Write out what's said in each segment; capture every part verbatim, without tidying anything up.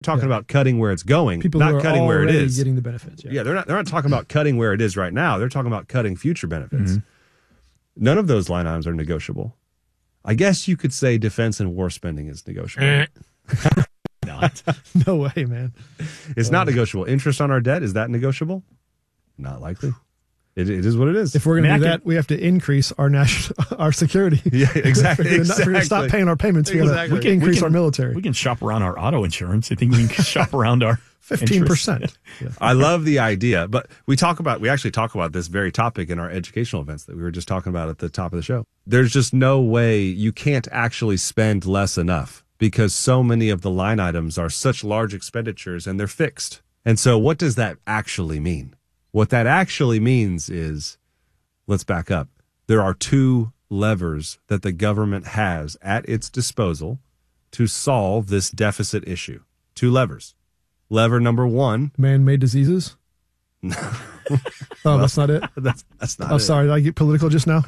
talking yeah. about cutting where it's going, People not who are cutting where it already is. getting the benefits. Yeah. yeah, they're not they're not talking about cutting where it is right now. They're talking about cutting future benefits. Mm-hmm. None of those line items are negotiable. I guess you could say defense and war spending is negotiable. Not. No way, man. It's uh, not negotiable. Interest on our debt, is that negotiable? Not likely. It, it is what it is. If we're going to I mean, do I that, can, we have to increase our national, our security. Yeah, exactly. if, we're not, if we're going to exactly. stop paying our payments, we exactly. got to increase we can, our military. We can shop around our auto insurance. I think we can shop around our fifteen percent. Yeah. I love the idea, but we talk about, we actually talk about this very topic in our educational events that we were just talking about at the top of the show. There's just no way you can't actually spend less enough because so many of the line items are such large expenditures and they're fixed. And so what does that actually mean? What that actually means is, let's back up. There are two levers that the government has at its disposal to solve this deficit issue. Two levers. Lever number one. Man-made diseases? No. oh, well, that's not it? That's, that's not oh, it. sorry. Did I get political just now?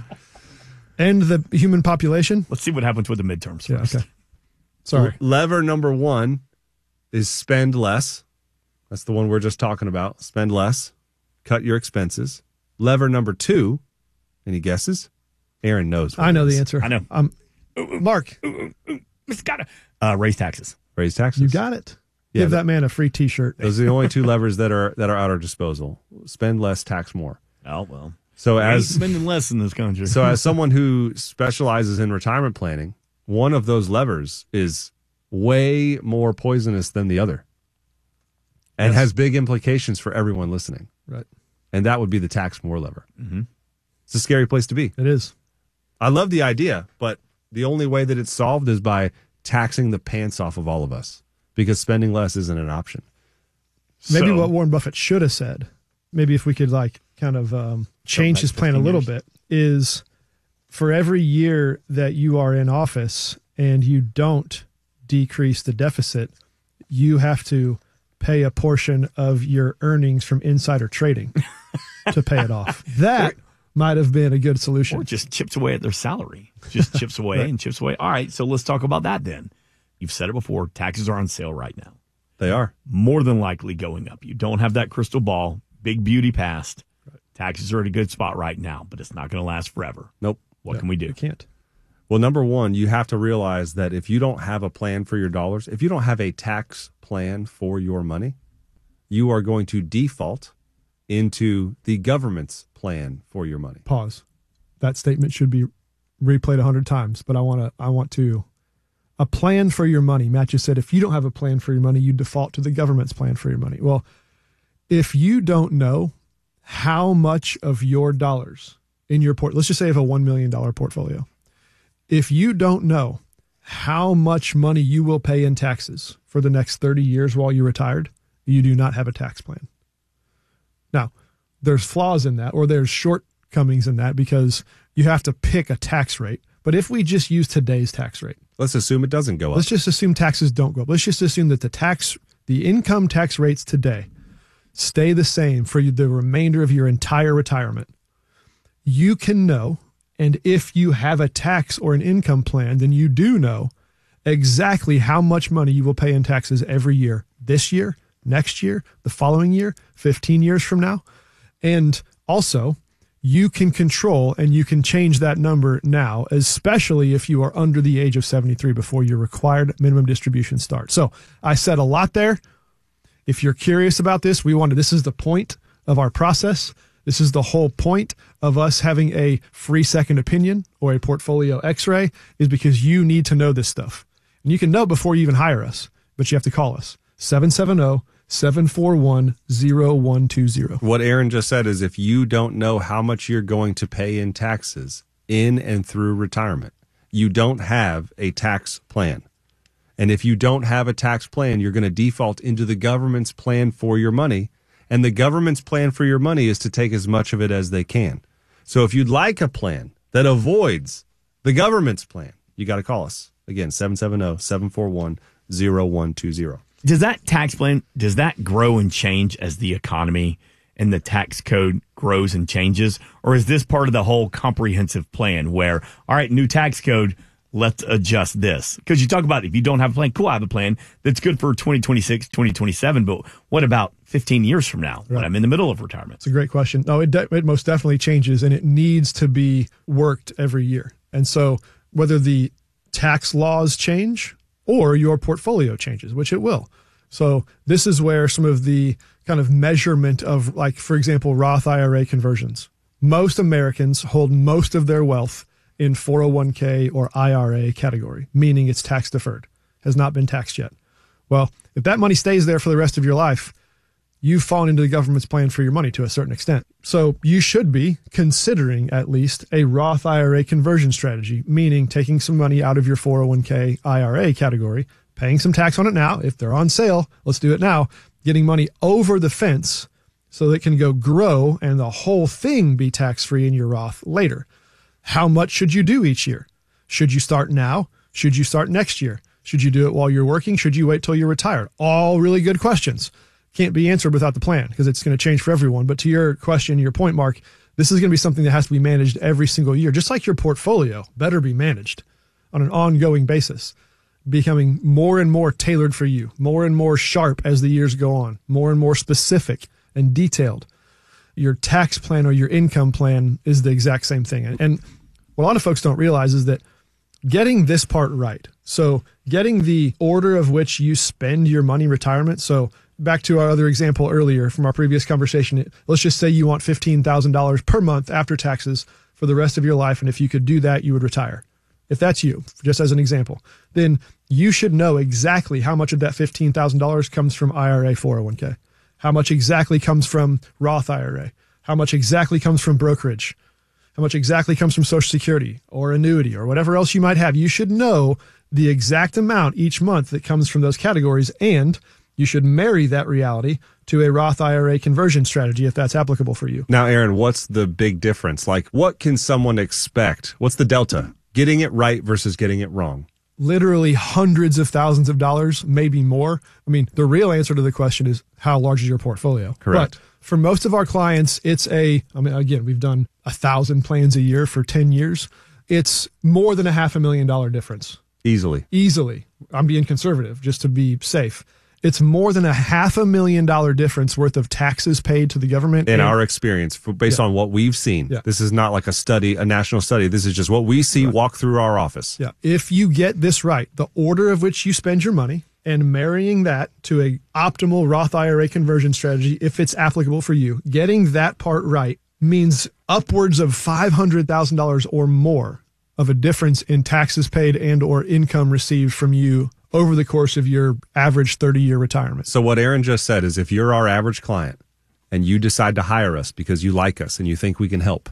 End the human population? Let's see what happens with the midterms yeah, first. Okay. Sorry. Lever number one is spend less. That's the one we're just talking about. Spend less. Cut your expenses. Lever number two, any guesses? Aaron knows. I know the answer. I know. Um, Mark. It's gotta uh, raise taxes. Raise taxes. You got it. Yeah, Give that man a free T-shirt. Those are the only two levers that are that are at our disposal. Spend less, tax more. Oh, well. So We ain't as spending less in this country. so as someone who specializes in retirement planning, one of those levers is way more poisonous than the other, and Yes. has big implications for everyone listening. Right. And that would be the tax more lever. Mm-hmm. It's a scary place to be. It is. I love the idea, but the only way that it's solved is by taxing the pants off of all of us, because spending less isn't an option. Maybe So- what Warren Buffett should have said, maybe if we could like kind of um, change his plan a little bit, is for every year that you are in office and you don't decrease the deficit, you have to pay a portion of your earnings from insider trading to pay it off. That might have been a good solution. Or just chips away at their salary. Just chips away Right. and chips away. All right, so let's talk about that then. You've said it before. Taxes are on sale right now. They are. More than likely going up. You don't have that crystal ball. Big beauty past. Right. Taxes are at a good spot right now, but it's not going to last forever. Nope. What Yeah, can we do? You can't. Well, number one, you have to realize that if you don't have a plan for your dollars, if you don't have a tax plan for your money, you are going to default into the government's plan for your money. Pause. That statement should be replayed a hundred times, but I want to, I want to, a plan for your money. Matt just said, if you don't have a plan for your money, you default to the government's plan for your money. Well, if you don't know how much of your dollars in your port, let's just say you have a one million dollars portfolio. If you don't know how much money you will pay in taxes for the next thirty years while you're retired, you do not have a tax plan. Now, there's flaws in that, or there's shortcomings in that, because you have to pick a tax rate. But if we just use today's tax rate, Let's assume it doesn't go up. let's just assume taxes don't go up. Let's just assume that the tax, the income tax rates today stay the same for the remainder of your entire retirement. You can know, and if you have a tax or an income plan, then you do know exactly how much money you will pay in taxes every year, this year, next year, the following year, fifteen years from now. And also, you can control and you can change that number now, especially if you are under the age of seventy-three before your required minimum distribution starts. So I said a lot there. If you're curious about this, we wanted, this is the point of our process. This is the whole point of us having a free second opinion or a portfolio x-ray, is because you need to know this stuff. And you can know before you even hire us, but you have to call us. seven seven zero, seven four one, zero one two zero. What Aaron just said is, if you don't know how much you're going to pay in taxes in and through retirement, you don't have a tax plan. And if you don't have a tax plan, you're going to default into the government's plan for your money. And the government's plan for your money is to take as much of it as they can. So if you'd like a plan that avoids the government's plan, you got to call us. Again, seven seven zero, seven four one, zero one two zero. Does that tax plan, does that grow and change as the economy and the tax code grows and changes? Or is this part of the whole comprehensive plan where, all right, new tax code, let's adjust this. Because you talk about if you don't have a plan, cool, I have a plan that's good for twenty twenty-six, twenty twenty-seven, but what about fifteen years from now when Right. I'm in the middle of retirement? It's a great question. No, it, de- it most definitely changes, and it needs to be worked every year. And so whether the tax laws change or your portfolio changes, which it will. So this is where some of the kind of measurement of, like, for example, Roth I R A conversions. Most Americans hold most of their wealth in four oh one k or I R A category, meaning it's tax deferred, has not been taxed yet. Well, if that money stays there for the rest of your life, you've fallen into the government's plan for your money to a certain extent. So you should be considering at least a Roth I R A conversion strategy, meaning taking some money out of your four oh one k I R A category, paying some tax on it now. If they're on sale, let's do it now. Getting money over the fence so that it can go grow and the whole thing be tax-free in your Roth later. How much should you do each year? Should you start now? Should you start next year? Should you do it while you're working? Should you wait till you're retired? All really good questions. Can't be answered without the plan because it's going to change for everyone. But to your question, your point, Mark, this is going to be something that has to be managed every single year, just like your portfolio better be managed on an ongoing basis, becoming more and more tailored for you, more and more sharp as the years go on, more and more specific and detailed. Your tax plan or your income plan is the exact same thing. And what a lot of folks don't realize is that getting this part right, so getting the order of which you spend your money in retirement. So back to our other example earlier from our previous conversation, let's just say you want fifteen thousand dollars per month after taxes for the rest of your life. And if you could do that, you would retire. If that's you, just as an example, then you should know exactly how much of that fifteen thousand dollars comes from I R A four oh one k, how much exactly comes from Roth I R A, how much exactly comes from brokerage, how much exactly comes from Social Security or annuity or whatever else you might have. You should know the exact amount each month that comes from those categories, and you should marry that reality to a Roth I R A conversion strategy if that's applicable for you. Now, Aaron, what's the big difference? Like, what can someone expect? What's the delta? Getting it right versus getting it wrong? Literally hundreds of thousands of dollars, maybe more. I mean, the real answer to the question is how large is your portfolio? Correct. But for most of our clients, it's a, I mean, again, we've done a thousand plans a year for ten years. It's more than a half a million dollar difference. Easily. Easily. I'm being conservative just to be safe. It's more than a half a million dollar difference worth of taxes paid to the government. In and, our experience, for, based Yeah. on what we've seen. Yeah. This is not like a study, a national study. This is just what we see Right. walk through our office. Yeah. If you get this right, the order of which you spend your money and marrying that to a optimal Roth I R A conversion strategy, if it's applicable for you, getting that part right means upwards of five hundred thousand dollars or more of a difference in taxes paid and or income received from you over the course of your average thirty-year retirement. So what Aaron just said is if you're our average client and you decide to hire us because you like us and you think we can help,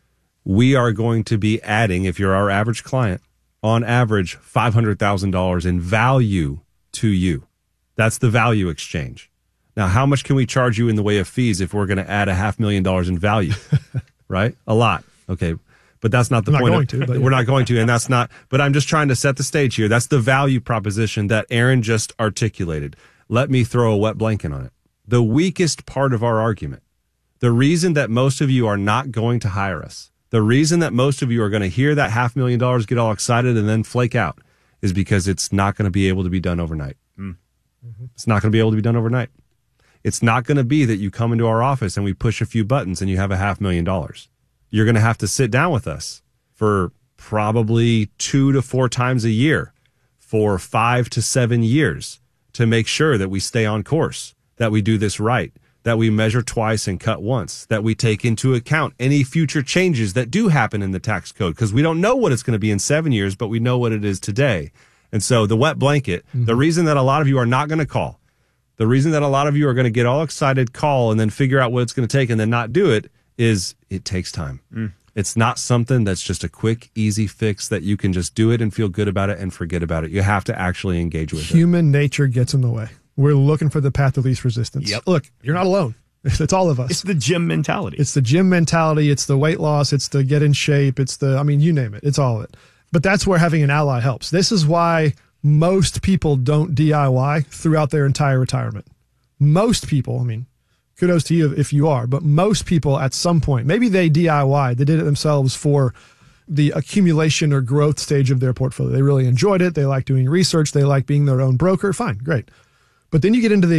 we are going to be adding, if you're our average client, on average five hundred thousand dollars in value to you. That's the value exchange. Now, how much can we charge you in the way of fees if we're going to add a half million dollars in value? Right? A lot. Okay. But that's not the I'm not point. going of, to, but yeah. We're not going to, and that's not, but I'm just trying to set the stage here. That's the value proposition that Aaron just articulated. Let me throw a wet blanket on it. The weakest part of our argument, the reason that most of you are not going to hire us, the reason that most of you are going to hear that half million dollars, get all excited and then flake out, is because it's not going to be able to be done overnight. Mm. Mm-hmm. It's not going to be able to be done overnight. It's not going to be that you come into our office and we push a few buttons and you have a half million dollars. You're going to have to sit down with us for probably two to four times a year for five to seven years to make sure that we stay on course, that we do this right, that we measure twice and cut once, that we take into account any future changes that do happen in the tax code, because we don't know what it's going to be in seven years, but we know what it is today. And so the wet blanket, mm-hmm. the reason that a lot of you are not going to call, the reason that a lot of you are going to get all excited, call, and then figure out what it's going to take and then not do it, is it takes time. Mm. It's not something that's just a quick, easy fix that you can just do it and feel good about it and forget about it. You have to actually engage with Human it. Human nature gets in the way. We're looking for the path of least resistance. Yep. Look, you're not alone. It's all of us. It's the gym mentality. It's the gym mentality. It's the weight loss. It's the get in shape. It's the, I mean, you name it. It's all of it. But that's where having an ally helps. This is why most people don't D I Y throughout their entire retirement. Most people, I mean, kudos to you if you are, but most people at some point, maybe they D I Y, they did it themselves for the accumulation or growth stage of their portfolio. They really enjoyed it. They like doing research. They like being their own broker. Fine, great. But then you get into the